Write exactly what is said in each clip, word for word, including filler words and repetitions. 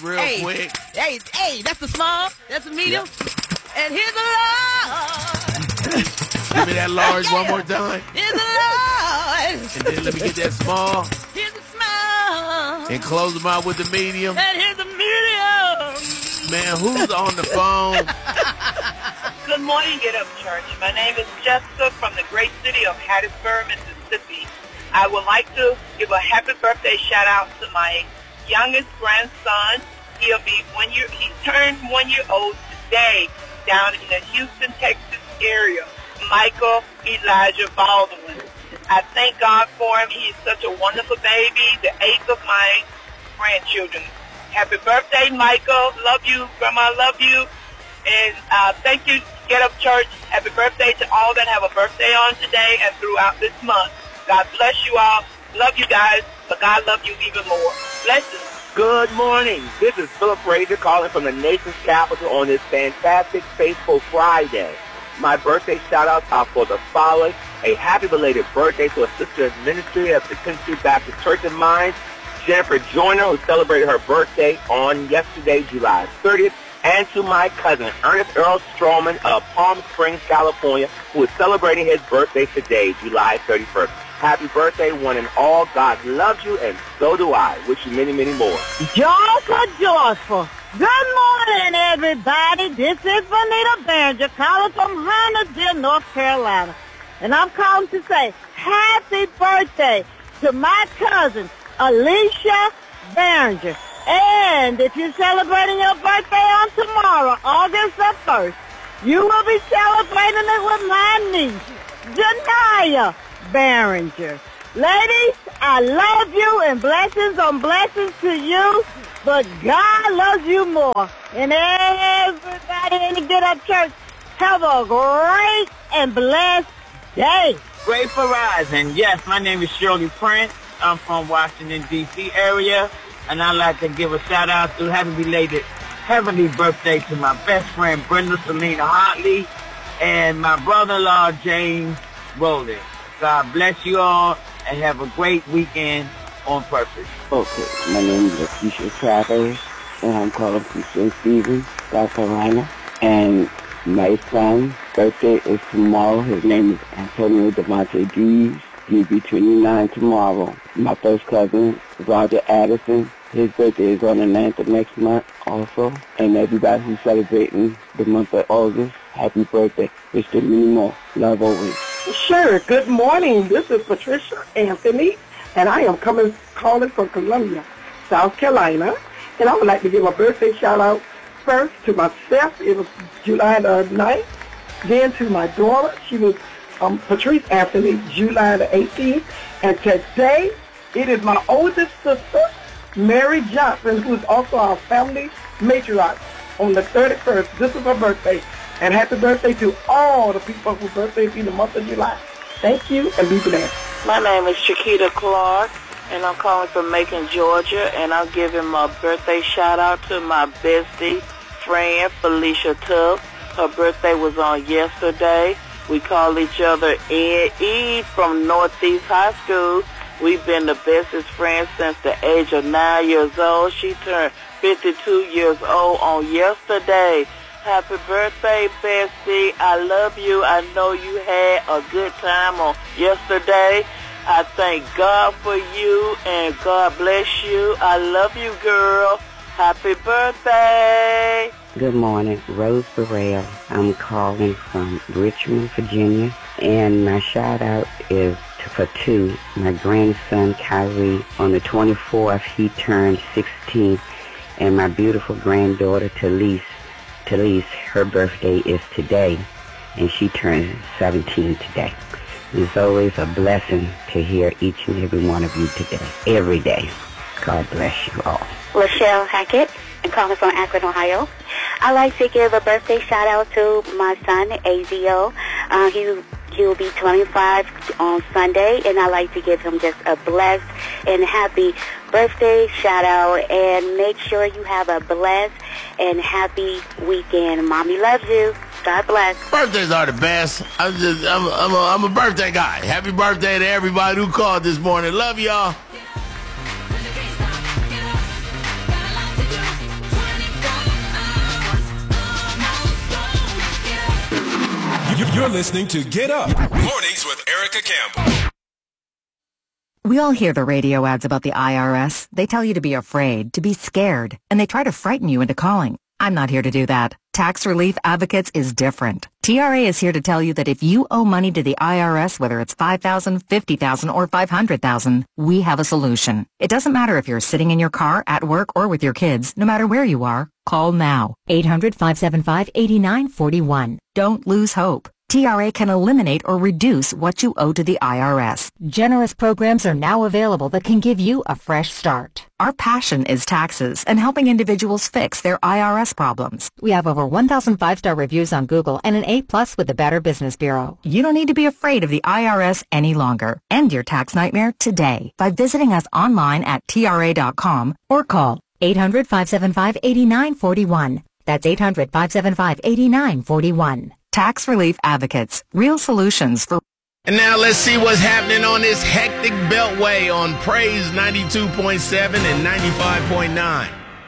real hey, quick. Hey, hey, that's the small. That's the medium. Yep. And here's the large. Give me that large yeah. one more time. Here's the large. And then let me get that small. Here's the small. And close them out with the medium. And here's the medium. Man, who's on the phone? Good morning, Get Up Church. My name is Jessica from the great city of Hattiesburg, Mississippi. I would like to give a happy birthday shout out to my youngest grandson. He'll be one year, he turned one year old today down in the Houston, Texas area. Michael Elijah Baldwin. I thank God for him. He is such a wonderful baby, the eighth of my grandchildren. Happy birthday, Michael. Love you. Grandma, love you. And uh, thank you, Get Up Church. Happy birthday to all that have a birthday on today and throughout this month. God bless you all. Love you guys, but God love you even more. Blessings. Good morning. This is Philip Frazier calling from the nation's capital on this fantastic, faithful Friday. My birthday shout-outs are for the following. A happy belated birthday to a sister in ministry at the Country Baptist Church of Mine, Jennifer Joyner, who celebrated her birthday on yesterday, July thirtieth. And to my cousin, Ernest Earl Stroman of Palm Springs, California, who is celebrating his birthday today, July thirty-first. Happy birthday, one and all. God loves you, and so do I. Wish you many, many more. Joyful, joyful. Good morning, everybody. This is Vanita Behringer calling from Huntersville, North Carolina. And I'm calling to say happy birthday to my cousin, Alicia Behringer. And if you're celebrating your birthday on tomorrow, August the first, you will be celebrating it with my niece, Janaya Behringer. Ladies, I love you and blessings on blessings to you, but God loves you more. And everybody in the Get Up Church, have a great and blessed day. Grateful Rising. Yes, my name is Shirley Prince. I'm from Washington, D C area. And I'd like to give a shout-out to happy belated heavenly birthday to my best friend, Brenda Selena Hartley, and my brother-in-law, James Rowland. God bless you all, and have a great weekend on purpose. Okay, my name is Lakeisha Travers, and I'm calling from Saint Stephen, South Carolina. And my son's birthday is tomorrow. His name is Antonio Devontae Dees. He'll be twenty-nine tomorrow. My first cousin, Roger Addison, his birthday is on the ninth of next month also. And everybody who's celebrating the month of August, happy birthday. Wish them many more. Love always. Sure. Good morning. This is Patricia Anthony, and I am coming calling from Columbia, South Carolina. And I would like to give a birthday shout-out first to myself. It was July the ninth. Then to my daughter. She was Um, Patrice Anthony, July the eighteenth, and today it is my oldest sister, Mary Johnson, who is also our family matriarch, on the thirty-first. This is her birthday, and happy birthday to all the people whose birthdays in the month of July. Thank you, and be blessed. My name is Chiquita Clark, and I'm calling from Macon, Georgia, and I'm giving my birthday shout-out to my bestie friend, Felicia Tubb. Her birthday was on yesterday. We call each other Ed E from Northeast High School. We've been the bestest friends since the age of nine years old. She turned fifty-two years old on yesterday. Happy birthday, bestie. I love you. I know you had a good time on yesterday. I thank God for you, and God bless you. I love you, girl. Happy birthday. Good morning, Rose Burrell. I'm calling from Richmond, Virginia, and my shout-out is to, for two. My grandson, Kyrie, on the twenty-fourth, he turned sixteen, and my beautiful granddaughter, Talise, Talise, her birthday is today, and she turns seventeen today. It's always a blessing to hear each and every one of you today, every day. God bless you all. Lachelle Hackett, I'm calling from Akron, Ohio. I'd like to give a birthday shout out to my son, Azio. Uh, he he will be twenty-five on Sunday, and I'd like to give him just a blessed and happy birthday shout out, and make sure you have a blessed and happy weekend. Mommy loves you. God bless. Birthdays are the best. I'm just I'm I'm a, I'm a birthday guy. Happy birthday to everybody who called this morning. Love y'all. You're listening to Get Up Mornings with Erica Campbell. We all hear the radio ads about the I R S. They tell you to be afraid, to be scared, and they try to frighten you into calling. I'm not here to do that. Tax Relief Advocates is different. T R A is here to tell you that if you owe money to the I R S, whether it's five thousand dollars, fifty thousand dollars, or five hundred thousand dollars, we have a solution. It doesn't matter if you're sitting in your car, at work, or with your kids. No matter where you are, call now. eight hundred, five seven five, eight nine four one. Don't lose hope. T R A can eliminate or reduce what you owe to the I R S. Generous programs are now available that can give you a fresh start. Our passion is taxes and helping individuals fix their I R S problems. We have over one thousand five-star reviews on Google and an A plus with the Better Business Bureau. You don't need to be afraid of the I R S any longer. End your tax nightmare today by visiting us online at T R A dot com or call eight hundred, five seven five, eight nine four one. That's eight hundred, five seven five, eight nine four one. Tax Relief Advocates, real solutions for... And now let's see what's happening on this hectic beltway on Praise ninety-two point seven and ninety-five point nine.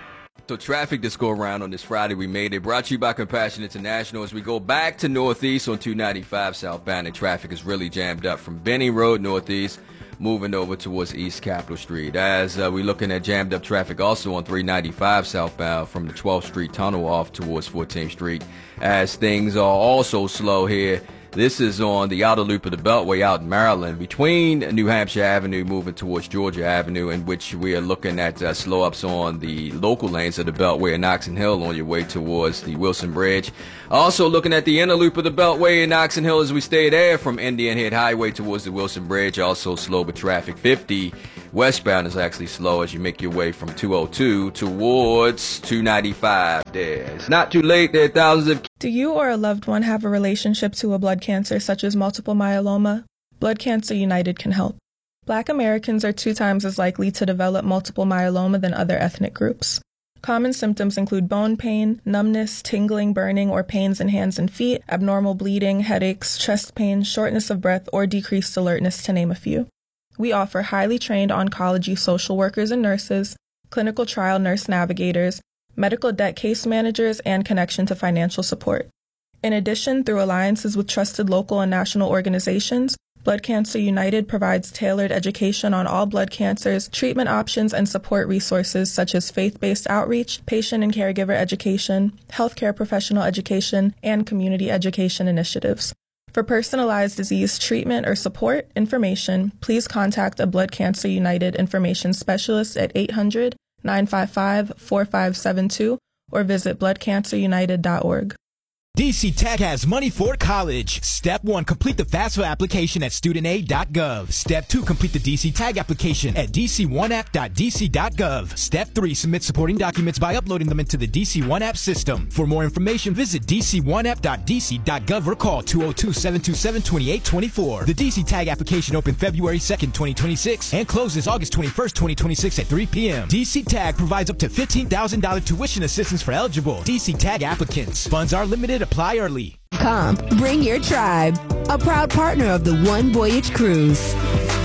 So traffic this go around on this Friday, we made it. Brought to you by Compassion International. As we go back to Northeast on two ninety-five southbound, and traffic is really jammed up from Benny Road Northeast, moving over towards East Capitol Street. As uh, we're looking at jammed up traffic also on three ninety-five southbound from the twelfth Street tunnel off towards fourteenth Street. As things are also slow here. This is on the outer loop of the Beltway out in Maryland between New Hampshire Avenue moving towards Georgia Avenue, in which we are looking at uh, slow ups on the local lanes of the Beltway in Oxon Hill on your way towards the Wilson Bridge. Also looking at the inner loop of the Beltway in Oxon Hill as we stay there from Indian Head Highway towards the Wilson Bridge. Also slow with traffic. fifty westbound is actually slow as you make your way from two oh two towards two ninety-five there. It's not too late. There are thousands of... Do you or a loved one have a relationship to a blood cancer such as multiple myeloma? Blood Cancer United can help. Black Americans are two times as likely to develop multiple myeloma than other ethnic groups. Common symptoms include bone pain, numbness, tingling, burning, or pains in hands and feet, abnormal bleeding, headaches, chest pain, shortness of breath, or decreased alertness, to name a few. We offer highly trained oncology social workers and nurses, clinical trial nurse navigators, medical debt case managers, and connection to financial support. In addition, through alliances with trusted local and national organizations, Blood Cancer United provides tailored education on all blood cancers, treatment options, and support resources such as faith-based outreach, patient and caregiver education, healthcare professional education, and community education initiatives. For personalized disease treatment or support information, please contact a Blood Cancer United information specialist at eight hundred, nine five five, four five seven two or visit blood cancer united dot org. D C Tech has money for college. Step one, complete the FAFSA application at student aid dot gov. Step two, complete the D C Tag application at d c one app dot d c dot gov. Step three, submit supporting documents by uploading them into the D C one App system. For more information, visit d c one app dot d c dot gov or call two oh two, seven two seven, two eight two four. The D C Tag application opened February second, twenty twenty-six and closes August twenty-first, twenty twenty-six at three p.m. D C Tag provides up to fifteen thousand dollars tuition assistance for eligible D C Tag applicants. Funds are limited. Apply early. Come, bring your tribe. A proud partner of the One Voyage Cruise.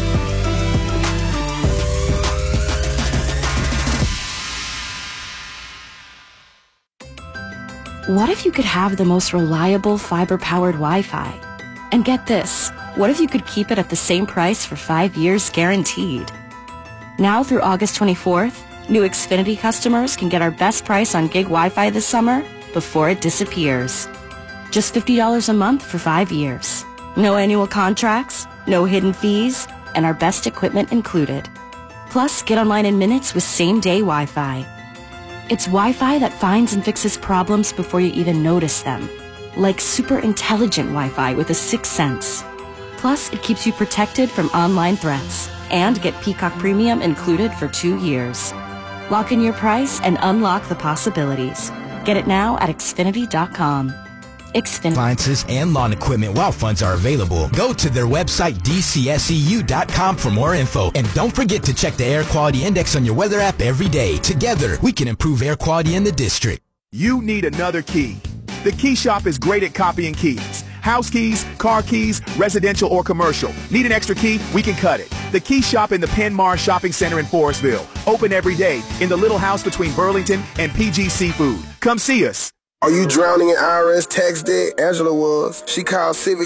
What if you could have the most reliable fiber-powered Wi-Fi? And get this, what if you could keep it at the same price for five years guaranteed? Now through August twenty-fourth, new Xfinity customers can get our best price on gig Wi-Fi this summer before it disappears. Just fifty dollars a month for five years. No annual contracts, no hidden fees, and our best equipment included. Plus, get online in minutes with same-day Wi-Fi. It's Wi-Fi that finds and fixes problems before you even notice them. Like super intelligent Wi-Fi with a sixth sense. Plus, it keeps you protected from online threats. And get Peacock Premium included for two years. Lock in your price and unlock the possibilities. Get it now at xfinity dot com. Xfinity. Appliances and lawn equipment while funds are available. Go to their website d c s e u dot com for more info. And don't forget to check the Air Quality Index on your weather app every day. Together, we can improve air quality in the district. You need another key. The Key Shop is great at copying keys. House keys, car keys, residential or commercial. Need an extra key? We can cut it. The Key Shop in the Penmar Shopping Center in Forestville. Open every day in the little house between Burlington and P G Seafood. Come see us. Are you drowning in I R S tax debt? Angela was. She called Civic